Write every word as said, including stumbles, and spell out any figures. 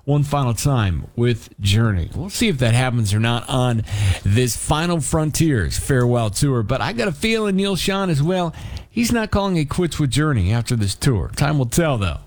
one final time with Journey. We'll see if that happens or not on this Final Frontiers farewell tour. But I got a feeling Neal Schon as well, he's not calling it quits with Journey after this tour. Time will tell, though.